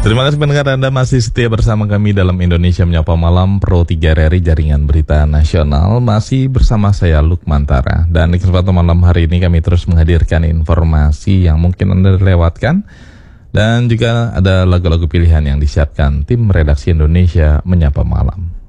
Terima kasih pendengar, Anda masih setia bersama kami dalam Indonesia Menyapa Malam Pro 3 RRI Jaringan Berita Nasional. Masih bersama saya Lukman Tara. Dan di kesempatan malam hari ini kami terus menghadirkan informasi yang mungkin Anda lewatkan. Dan juga ada lagu-lagu pilihan yang disiapkan tim redaksi Indonesia Menyapa Malam.